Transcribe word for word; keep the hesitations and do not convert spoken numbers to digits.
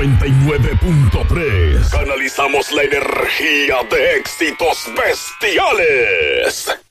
noventa y nueve punto tres. Canalizamos la energía de éxitos bestiales.